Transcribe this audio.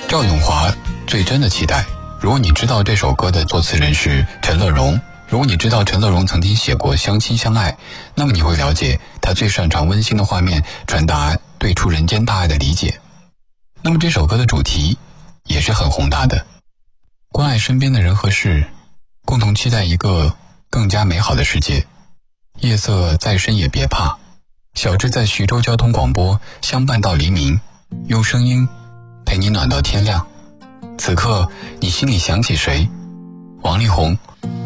赵咏华最真的期待。如果你知道这首歌的作词人是陈乐融，如果你知道陈乐融曾经写过相亲相爱，那么你会了解他最擅长温馨的画面传达对出人间大爱的理解。那么这首歌的主题也是很宏大的，关爱身边的人和事，共同期待一个更加美好的世界。夜色再深也别怕，小志在徐州交通广播相伴到黎明，用声音陪你暖到天亮。此刻你心里想起谁？王力宏，